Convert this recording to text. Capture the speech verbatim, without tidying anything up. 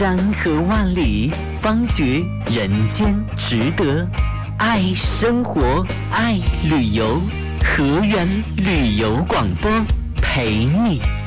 山河万里，方觉人间值得。爱生活，爱旅游，河源旅游广播陪你。